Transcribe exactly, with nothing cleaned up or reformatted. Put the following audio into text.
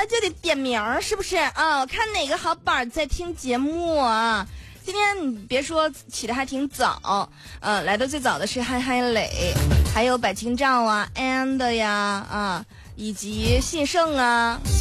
了就得点名儿，是不是啊？看哪个好宝在听节目啊？今天你别说起的还挺早，嗯，来的最早的是嗨嗨磊，还有百清照啊 and 呀啊，以及信盛啊。